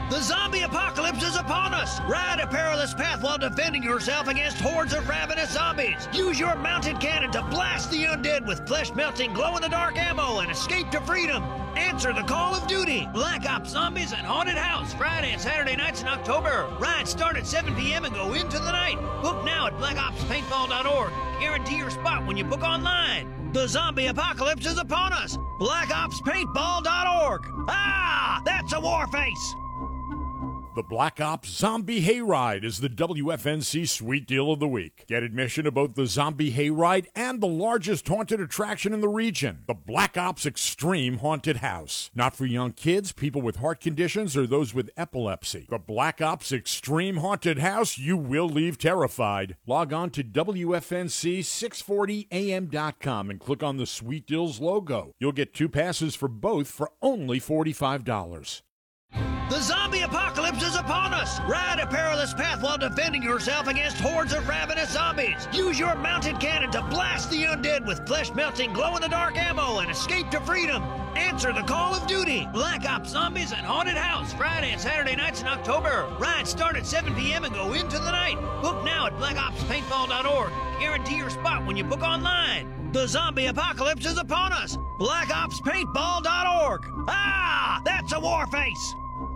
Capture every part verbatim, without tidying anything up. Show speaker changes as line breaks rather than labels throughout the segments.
The zombie apocalypse is upon us! Ride a perilous path while defending yourself against hordes of ravenous zombies. Use your mounted cannon to blast the undead with flesh-melting, glow-in-the-dark ammo and escape to freedom. Answer the call of duty. Black Ops Zombies and Haunted House, Friday and Saturday nights in October. Rides start at seven p.m. and go into the night. Book now at black ops paintball dot org. Guarantee your spot when you book online. The zombie apocalypse is upon us. black ops paintball dot org. Ah, that's a war face.
The Black Ops Zombie Hayride is the W F N C Sweet Deal of the Week. Get admission to both the Zombie Hayride and the largest haunted attraction in the region, the Black Ops Extreme Haunted House. Not for young kids, people with heart conditions, or those with epilepsy. The Black Ops Extreme Haunted House, you will leave terrified. Log on to W F N C six forty A M dot com and click on the Sweet Deals logo. You'll get two passes for both for only forty-five dollars.
The zombie apocalypse is upon us! Ride a perilous path while defending yourself against hordes of ravenous zombies. Use your mounted cannon to blast the undead with flesh-melting, glow-in-the-dark ammo and escape to freedom. Answer the call of duty. Black Ops Zombies and Haunted House, Friday and Saturday nights in October. Rides start at seven p.m. and go into the night. Book now at black ops paintball dot org. Guarantee your spot when you book online. The zombie apocalypse is upon us. black ops paintball dot org. Ah, that's a war face.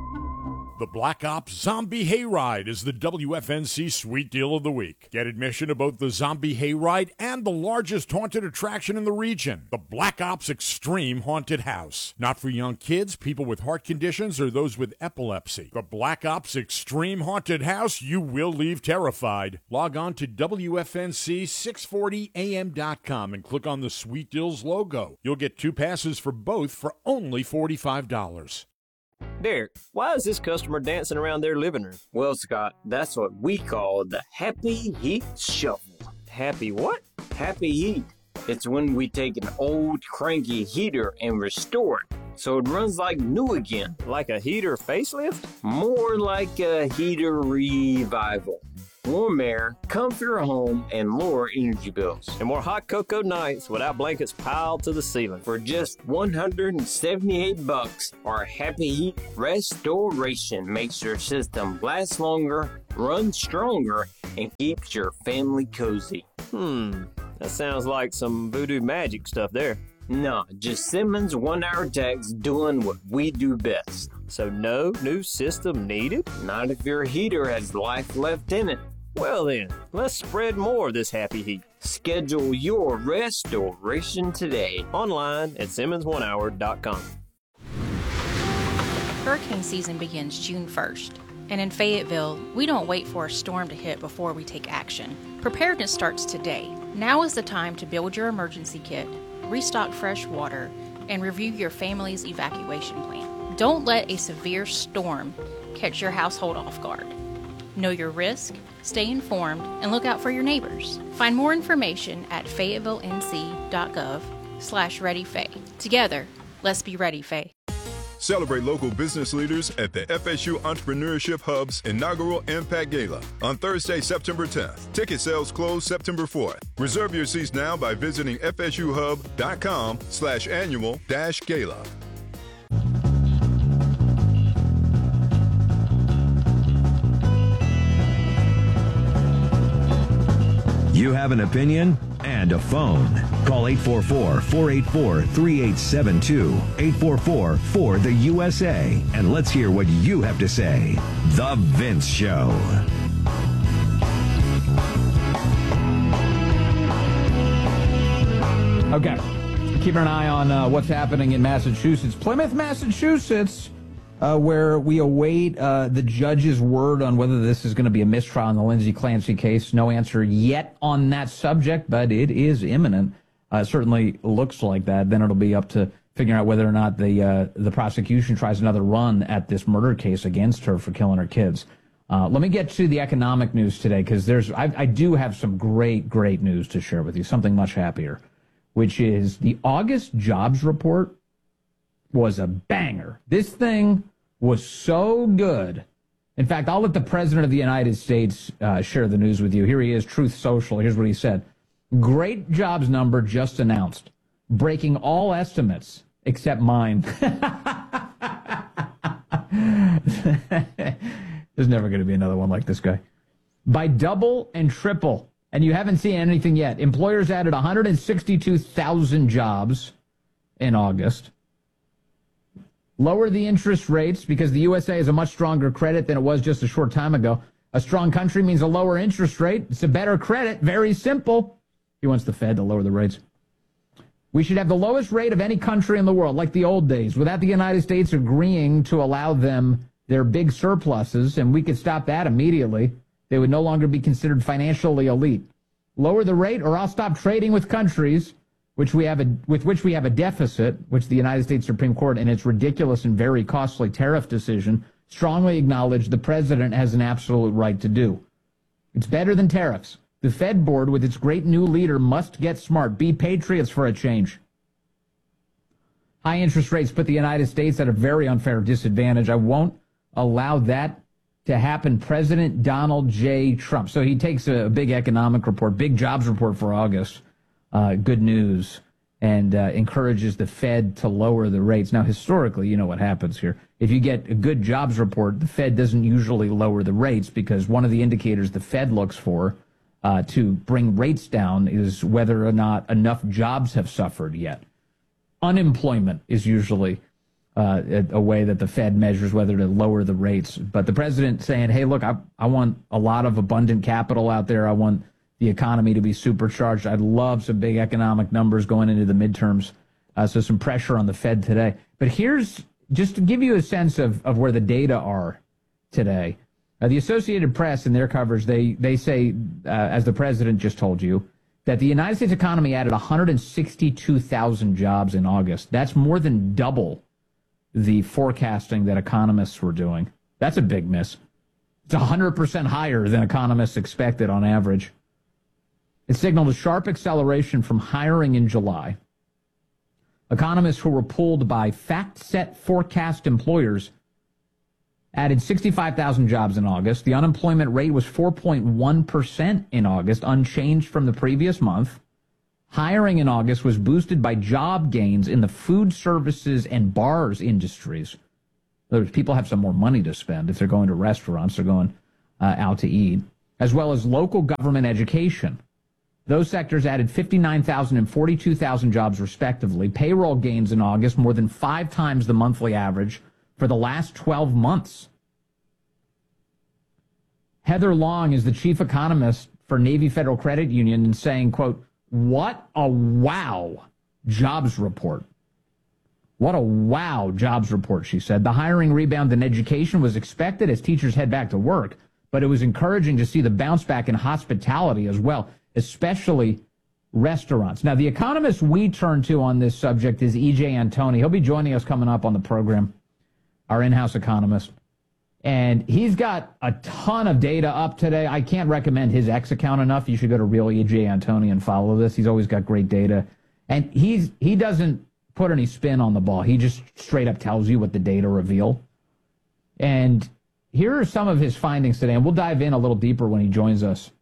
The Black Ops Zombie Hayride is the W F N C Sweet Deal of the Week. Get admission to both the Zombie Hayride and the largest haunted attraction in the region, the Black Ops Extreme Haunted House. Not for young kids, people with heart conditions, or those with epilepsy. The Black Ops Extreme Haunted House, you will leave terrified. Log on to W F N C six forty A M dot com and click on the Sweet Deals logo. You'll get two passes for both for only forty-five dollars.
Derek, why is this customer dancing around their living room?
Well, Scott, that's what we call the Happy Heat Shuffle.
Happy what?
Happy Heat. It's when we take an old, cranky heater and restore it so it runs like new again.
Like a heater facelift?
More like a heater revival. Warm air, comfier home, and lower energy bills.
And more hot cocoa nights without blankets piled to the ceiling.
For just one hundred seventy-eight bucks, our Happy Heat Restoration makes your system last longer, run stronger, and keeps your family cozy.
Hmm, that sounds like some voodoo magic stuff there.
No, just Simmons one-hour techs doing what we do best.
So no new system needed?
Not if your heater has life left in it.
Well then, let's spread more of this happy heat.
Schedule your restoration today.
Online at simmons one hour dot com.
Hurricane season begins June first. And in Fayetteville, we don't wait for a storm to hit before we take action. Preparedness starts today. Now is the time to build your emergency kit, restock fresh water, and review your family's evacuation plan. Don't let a severe storm catch your household off guard. Know your risk, stay informed, and look out for your neighbors. Find more information at fayetteville n c dot gov slash readyfay. Together, let's be ready, Faye.
Celebrate local business leaders at the F S U Entrepreneurship Hub's inaugural Impact Gala on Thursday, September tenth. Ticket sales close September fourth. Reserve your seats now by visiting f s u hub dot com slash annual dash gala.
You have an opinion and a phone. Call eight four four, four eight four, three eight seven two, eight four four, four the U S A, and let's hear what you have to say. The Vince Show.
Okay, keeping an eye on uh, what's happening in Massachusetts. Plymouth, Massachusetts, uh, where we await uh, the judge's word on whether this is going to be a mistrial in the Lindsay Clancy case. No answer yet on that subject, but it is imminent. Uh, it certainly looks like that. Then it'll be up to figuring out whether or not the uh, the prosecution tries another run at this murder case against her for killing her kids. Uh, let me get to the economic news today, because there's I, I do have some great, great news to share with you, something much happier, which is the August jobs report was a banger. This thing was so good. In fact, I'll let the President of the United States uh, share the news with you. Here he is, Truth Social. Here's what he said. Great jobs number just announced, breaking all estimates except mine. There's never going to be another one like this guy. By double and triple, and you haven't seen anything yet. Employers added one hundred sixty-two thousand jobs in August. Lower the interest rates because the U S A is a much stronger credit than it was just a short time ago. A strong country means a lower interest rate. It's a better credit. Very simple. He wants the Fed to lower the rates. We should have the lowest rate of any country in the world, like the old days, without the United States agreeing to allow them their big surpluses, and we could stop that immediately. They would no longer be considered financially elite. Lower the rate, or I'll stop trading with countries which we have a, with which we have a deficit, which the United States Supreme Court, in its ridiculous and very costly tariff decision, strongly acknowledged the president has an absolute right to do. It's better than tariffs. The Fed board, with its great new leader, must get smart. Be patriots for a change. High interest rates put the United States at a very unfair disadvantage. I won't allow that to happen. President Donald J. Trump. So he takes a big economic report, big jobs report for August. Uh, good news, and uh, encourages the Fed to lower the rates. Now, historically, you know what happens here. If you get a good jobs report, the Fed doesn't usually lower the rates because one of the indicators the Fed looks for uh, to bring rates down is whether or not enough jobs have suffered yet. Unemployment is usually uh, a, a way that the Fed measures whether to lower the rates. But the president saying, hey, look, I, I want a lot of abundant capital out there. I want the economy to be supercharged. I'd love some big economic numbers going into the midterms. Uh, so some pressure on the Fed today. But here's, just to give you a sense of, of where the data are today. Uh, the Associated Press, in their coverage, they, they say, uh, as the president just told you, that the United States economy added one hundred sixty-two thousand jobs in August. That's more than double the forecasting that economists were doing. That's a big miss. It's one hundred percent higher than economists expected on average. It signaled a sharp acceleration from hiring in July. Economists who were pulled by FactSet forecast employers added sixty-five thousand jobs in August. The unemployment rate was four point one percent in August, unchanged from the previous month. Hiring in August was boosted by job gains in the food services and bars industries. In other words, people have some more money to spend if they're going to restaurants or going uh, out to eat, as well as local government education. Those sectors added fifty-nine thousand and forty-two thousand jobs, respectively. Payroll gains in August more than five times the monthly average for the last twelve months. Heather Long is the chief economist for Navy Federal Credit Union and saying, quote, what a wow jobs report. What a wow jobs report, she said. The hiring rebound in education was expected as teachers head back to work, but it was encouraging to see the bounce back in hospitality as well, especially restaurants. Now, the economist we turn to on this subject is E J Antoni. He'll be joining us coming up on the program, our in-house economist. And he's got a ton of data up today. I can't recommend his X account enough. You should go to Real E J Antoni and follow this. He's always got great data. And he's he doesn't put any spin on the ball. He just straight up tells you what the data reveal. And here are some of his findings today, and we'll dive in a little deeper when he joins us.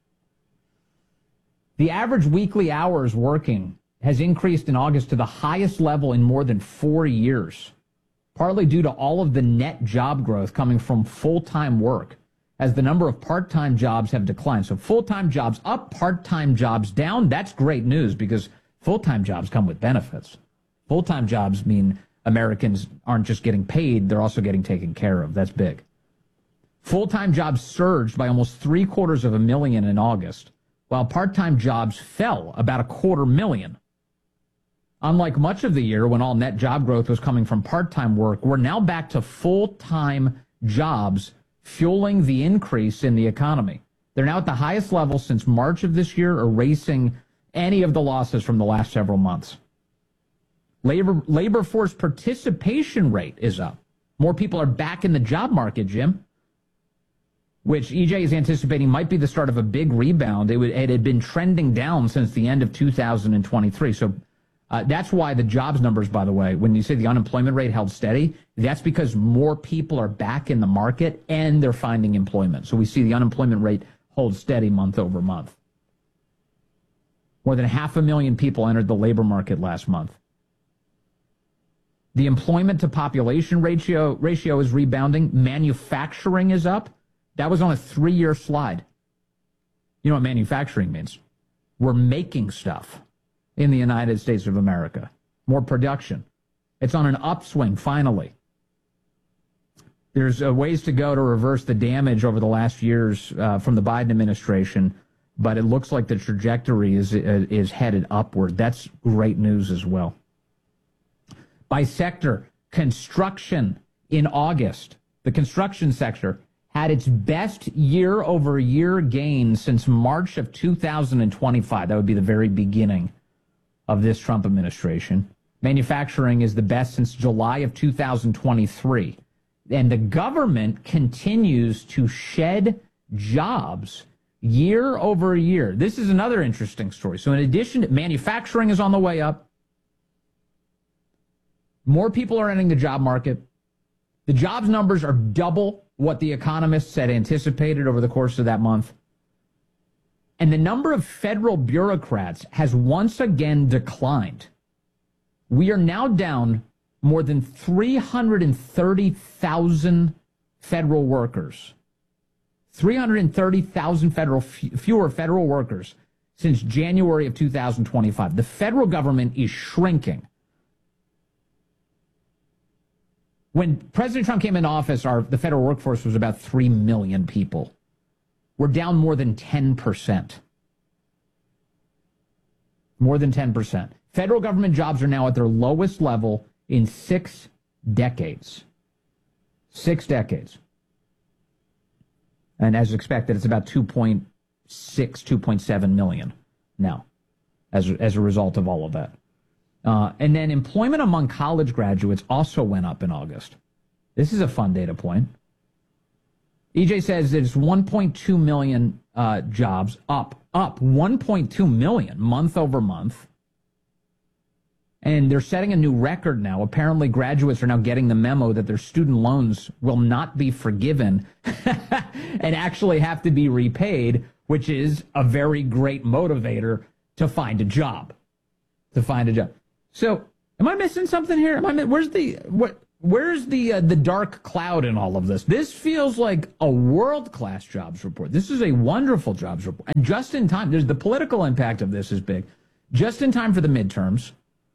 The average weekly hours working has increased in August to the highest level in more than four years, partly due to all of the net job growth coming from full-time work, as the number of part-time jobs have declined. So full-time jobs up, part-time jobs down. That's great news because full-time jobs come with benefits. Full-time jobs mean Americans aren't just getting paid, they're also getting taken care of. That's big. Full-time jobs surged by almost three quarters of a million in August, while part-time jobs fell about a quarter million. Unlike much of the year when all net job growth was coming from part-time work, we're now back to full-time jobs fueling the increase in the economy. They're now at the highest level since March of this year, erasing any of the losses from the last several months. Labor, labor force participation rate is up. More people are back in the job market, Jim, which E J is anticipating might be the start of a big rebound. It, would, it had been trending down since the end of two thousand twenty-three. So uh, that's why the jobs numbers, by the way, when you say the unemployment rate held steady, that's because more people are back in the market and they're finding employment. So we see the unemployment rate hold steady month over month. More than half a million people entered the labor market last month. The employment to population ratio ratio is rebounding. Manufacturing is up. That was on a three-year slide. You know what manufacturing means? We're making stuff in the United States of America. More production. It's on an upswing, finally. There's uh, ways to go to reverse the damage over the last years uh, from the Biden administration, but it looks like the trajectory is uh, is headed upward. That's great news as well. By sector, construction in August, the construction sector had its best year-over-year gain since March of two thousand twenty-five. That would be the very beginning of this Trump administration. Manufacturing is the best since July of two thousand twenty-three. And the government continues to shed jobs year over year. This is another interesting story. So in addition to manufacturing is on the way up, more people are entering the job market. The jobs numbers are double what the economists had anticipated over the course of that month. And the number of federal bureaucrats has once again declined. We are now down more than three hundred thirty thousand federal workers. three hundred thirty thousand federal fewer federal workers since January of two thousand twenty-five. The federal government is shrinking. When President Trump came into office, our the federal workforce was about three million people. We're down more than ten percent. More than ten percent. Federal government jobs are now at their lowest level in six decades. Six decades. And as expected, it's about two point six, two point seven million now as, as a result of all of that. Uh, and then employment among college graduates also went up in August. This is a fun data point. E J says it's one point two million uh, jobs up, up one point two million month over month. And they're setting a new record now. Apparently, graduates are now getting the memo that their student loans will not be forgiven and actually have to be repaid, which is a very great motivator to find a job. To find a job. So, am I missing something here? Am I? Where's the what? Where's the uh, the dark cloud in all of this? This feels like a world-class jobs report. This is a wonderful jobs report, and just in time. There's the political impact of this is big. Just in time for the midterms.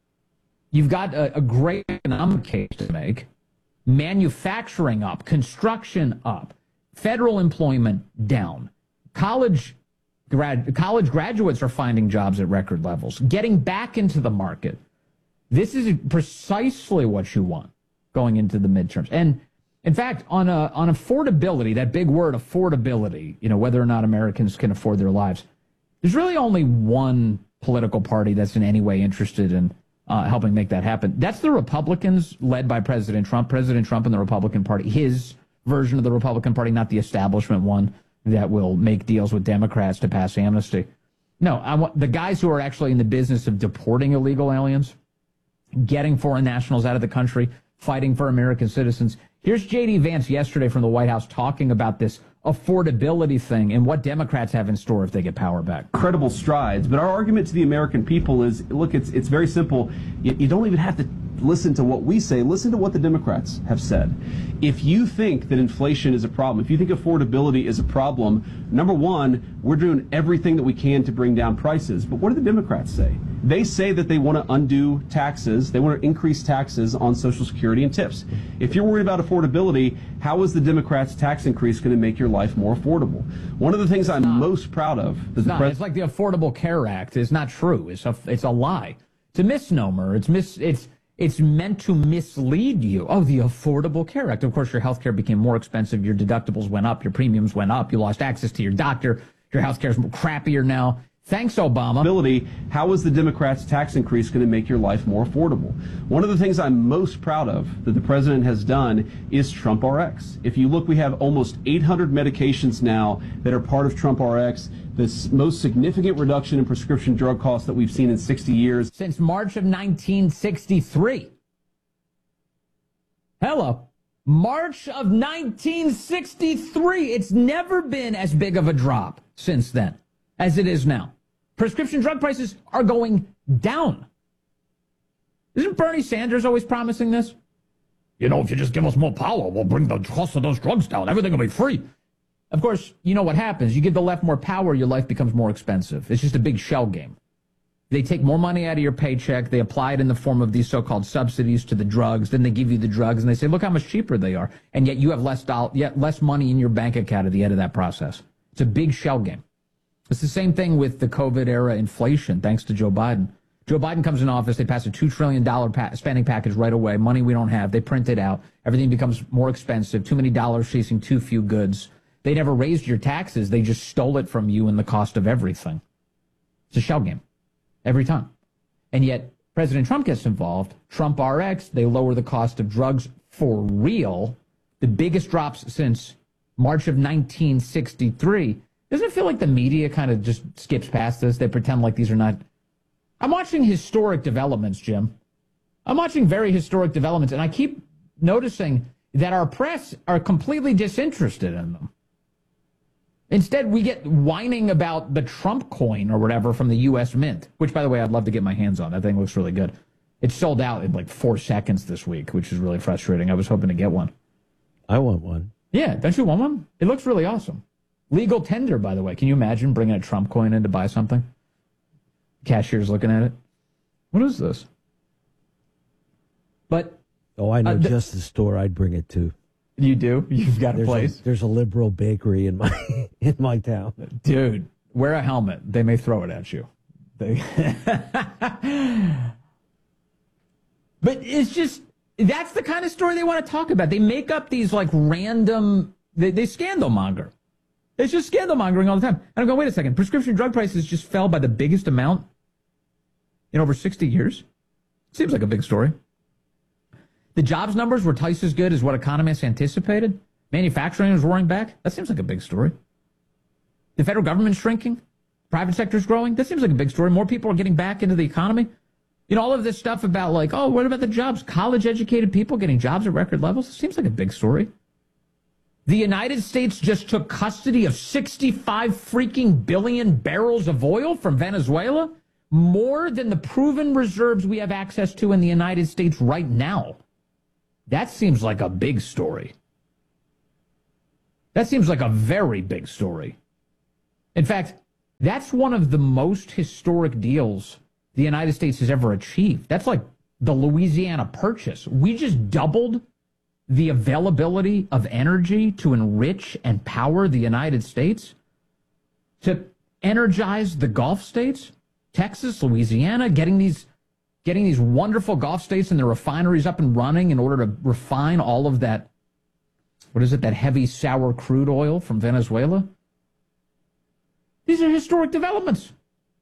You've got a, a great economic case to make. Manufacturing up, construction up, federal employment down. College grad, college graduates are finding jobs at record levels, getting back into the market. This is precisely what you want going into the midterms. And in fact, on a, on affordability, that big word affordability, you know, whether or not Americans can afford their lives, there's really only one political party that's in any way interested in Uh, helping make that happen. That's the Republicans led by President Trump. President Trump and the Republican Party, his version of the Republican Party, not the establishment one that will make deals with Democrats to pass amnesty. No, I want the guys who are actually in the business of deporting illegal aliens, getting foreign nationals out of the country, fighting for American citizens. Here's J D Vance yesterday from the White House talking about this affordability thing and what Democrats have in store if they get power back.
Incredible strides, but our argument to the American people is, look, it's it's very simple. You, you don't even have to listen to what we say. Listen to what the Democrats have said. If you think that inflation is a problem, if you think affordability is a problem, number one, we're doing everything that we can to bring down prices. But what do the Democrats say? They say that they want to undo taxes. They want to increase taxes on Social Security and tips. If you're worried about affordability, how is the Democrats' tax increase going to make your life more affordable? One of the things I'm most proud of is the
president. It's like the Affordable Care Act. It's not true. It's a, it's a lie. It's a misnomer. It's mis. It's it's meant to mislead you. Oh, the Affordable Care Act. Of course, your health care became more expensive. Your deductibles went up. Your premiums went up. You lost access to your doctor. Your health care is crappier now. Thanks, Obama.
How is the Democrats' tax increase going to make your life more affordable? One of the things I'm most proud of that the president has done is Trump R X. If you look, we have almost eight hundred medications now that are part of Trump R X, the most significant reduction in prescription drug costs that we've seen in sixty years.
Since March of nineteen sixty-three. Hello. March of nineteen sixty-three. It's never been as big of a drop since then as it is now. Prescription drug prices are going down. Isn't Bernie Sanders always promising this? You know, if you just give us more power, we'll bring the cost of those drugs down. Everything will be free. Of course, you know what happens. You give the left more power, your life becomes more expensive. It's just a big shell game. They take more money out of your paycheck. They apply it in the form of these so-called subsidies to the drugs. Then they give you the drugs, and they say, look how much cheaper they are. And yet you have less, doll- yet less money in your bank account at the end of that process. It's a big shell game. It's the same thing with the COVID-era inflation, thanks to Joe Biden. Joe Biden comes in office. They pass a two trillion dollars pa- spending package right away, money we don't have. They print it out. Everything becomes more expensive, too many dollars chasing too few goods. They never raised your taxes. They just stole it from you in the cost of everything. It's a shell game every time. And yet President Trump gets involved. Trump R X, they lower the cost of drugs for real. The biggest drops since March of nineteen sixty-three. Doesn't it feel like the media kind of just skips past this? They pretend like these are not... I'm watching historic developments, Jim. I'm watching very historic developments, and I keep noticing that our press are completely disinterested in them. Instead, we get whining about the Trump coin or whatever from the U S Mint, which, by the way, I'd love to get my hands on. That thing looks really good. It sold out in like four seconds this week, which is really frustrating. I was hoping to get one.
I want one.
Yeah, don't you want one? It looks really awesome. Legal tender, by the way. Can you imagine bringing a Trump coin in to buy something? Cashier's looking at it. What is this? But
oh, I know
uh, th-
just the store I'd bring it to.
You do? You've got a
there's
place?
A, there's a liberal bakery in my in my town.
Dude, wear a helmet. They may throw it at you. They But it's just, that's the kind of story they want to talk about. They make up these like random, they, they scandal monger. It's just scandal mongering all the time. And I'm going, wait a second, prescription drug prices just fell by the biggest amount in over sixty years? Seems like a big story. The jobs numbers were twice as good as what economists anticipated. Manufacturing is roaring back. That seems like a big story. The federal government's shrinking. Private sector's growing. That seems like a big story. More people are getting back into the economy. You know, all of this stuff about like, oh, what about the jobs? College-educated people getting jobs at record levels. It seems like a big story. The United States just took custody of sixty-five freaking billion barrels of oil from Venezuela. More than the proven reserves we have access to in the United States right now. That seems like a big story. That seems like a very big story. In fact, that's one of the most historic deals the United States has ever achieved. That's like the Louisiana Purchase. We just doubled the availability of energy to enrich and power the United States, to energize the Gulf states. Texas, Louisiana, getting these getting these wonderful Gulf states and their refineries up and running in order to refine all of that, what is it, that heavy sour crude oil from Venezuela. These are historic developments.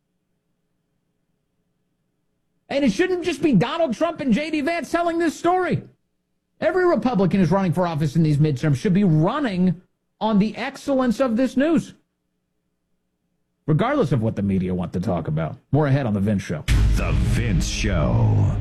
And it shouldn't just be Donald Trump and J D Vance telling this story. Every Republican who's running for office in these midterms should be running on the excellence of this news, regardless of what the media want to talk about. More ahead on The Vince Show.
The Vince Show.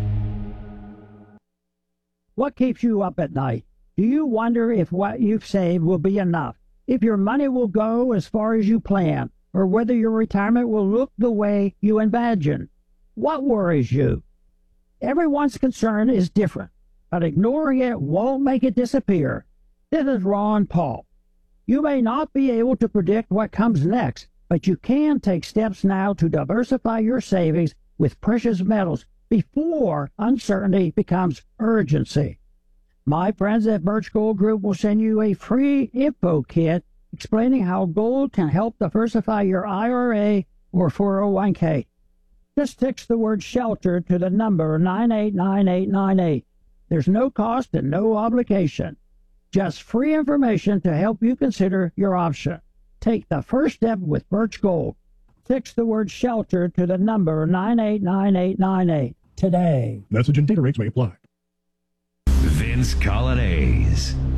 What keeps you up at night? Do you wonder if what you've saved will be enough? If your money will go as far as you plan? Or whether your retirement will look the way you imagine? What worries you? Everyone's concern is different, but ignoring it won't make it disappear. This is Ron Paul. You may not be able to predict what comes next, but you can take steps now to diversify your savings with precious metals before uncertainty becomes urgency. My friends at Birch Gold Group will send you a free info kit explaining how gold can help diversify your I R A or four oh one k. Just text the word SHELTER to the number nine eight nine eight nine eight. There's no cost and no obligation. Just free information to help you consider your option. Take the first step with Birch Gold. Text the word SHELTER to the number nine eight nine eight nine eight today.
Message and data rates may apply.
Vince Colonnese.